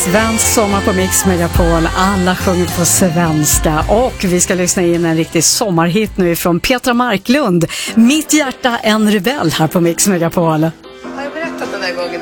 Svensk sommar på Mix Megapol, alla sjunger på svenska och vi ska lyssna in en riktig sommarhit nu från Petra Marklund. Mitt hjärta en rebell här på Mix Megapol. Har jag berättat den här gången